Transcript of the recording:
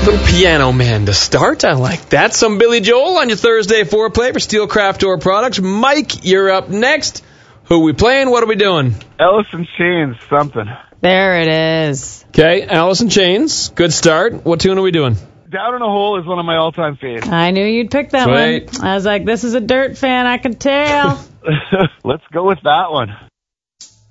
Little Piano Man to start. I like that. Some Billy Joel on your Thursday foreplay for Steelcraft Door Products. Mike, you're up next. Who we playing? What are we doing? Alice in Chains, something. There it is. Okay, Alice in Chains. Good start. What tune are we doing? Down in a Hole is one of my all-time faves. I knew you'd pick that Sweet. one. I was like, this is a Dirt fan, I can tell. Let's go with that one.